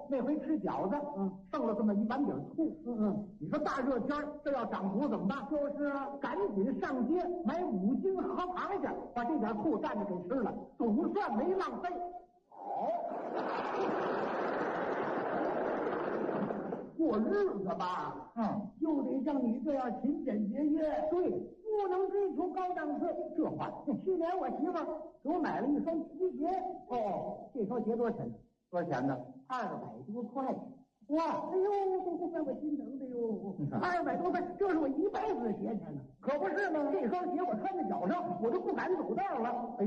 那回吃饺子，剩了这么一碗底醋，你说大热天这要长补怎么办？就是啊，赶紧上街买5斤河螃蟹，把这点醋蘸着给吃了，总算没浪费。好，过日子吧，就得像你这样勤俭节约，对，不能追求高档次。这话，去年我媳妇给我买了一双皮鞋，这双鞋多少钱呢？多少钱呢？200多块钱。哇，哎呦，让我心疼的哟！200多块，这是我1辈子的鞋钱呢。可不是吗？这双鞋我穿在脚上，我都不敢走道了。